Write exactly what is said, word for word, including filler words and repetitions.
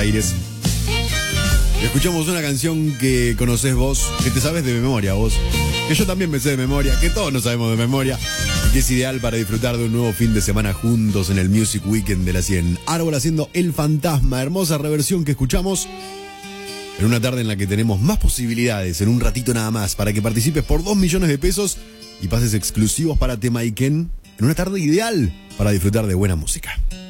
Aires. Escuchamos una canción que conoces vos, que te sabes de memoria vos, que yo también me sé de memoria, que todos nos sabemos de memoria, y que es ideal para disfrutar de un nuevo fin de semana juntos en el Music Weekend de la cien. Árbol haciendo El Fantasma, hermosa reversión que escuchamos en una tarde en la que tenemos más posibilidades, en un ratito nada más, para que participes por dos millones de pesos y pases exclusivos para Temaiken, en una tarde ideal para disfrutar de buena música.